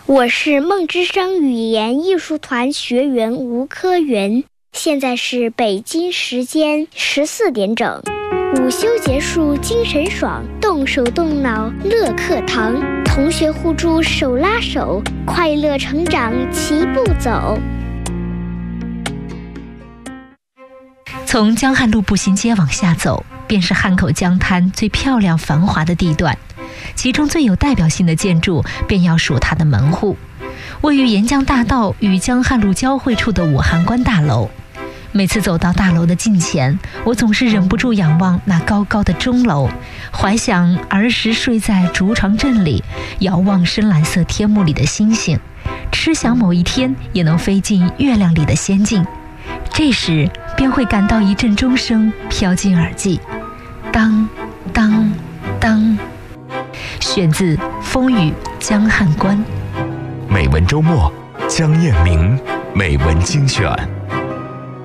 我是梦之声语言艺术团学员吴科元，现在是北京时间14点整，午休结束，精神爽，动手动脑乐课堂，同学互助手拉手，快乐成长齐步走。 从江汉路步行街往下走，便是汉口江滩最漂亮繁华的地段，其中最有代表性的建筑便要数它的门户，位于沿江大道与江汉路交汇处的武汉关大楼。每次走到大楼的近前，我总是忍不住仰望那高高的钟楼，怀想儿时睡在竹床镇里，遥望深蓝色天幕里的星星，痴想某一天也能飞进月亮里的仙境。这时便会感到一阵钟声飘进耳际，当当当。选自《风雨江汉关》。 美文周末，江燕明美文精选。